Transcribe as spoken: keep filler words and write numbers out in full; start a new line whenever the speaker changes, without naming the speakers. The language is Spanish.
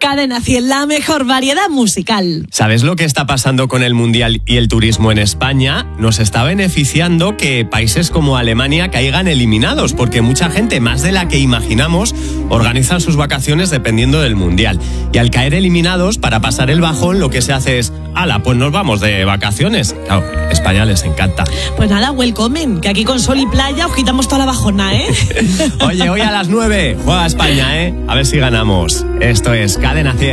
Cadena cien, la mejor variedad musical.
¿Sabes lo que está pasando con el Mundial y el turismo en España? Nos está beneficiando que países como Alemania caigan eliminados, porque mucha gente, más de la que imaginamos, organizan sus vacaciones dependiendo del Mundial. Y al caer eliminados, para pasar el bajón, lo que se hace es, ¡hala, pues nos vamos de vacaciones! Claro, España les encanta.
Pues nada, welcome, que aquí con sol y playa os quitamos toda la bajona, ¿eh?
Oye, hoy a las nueve juega España, ¿eh? A ver si ganamos. Esto es Cadena cien.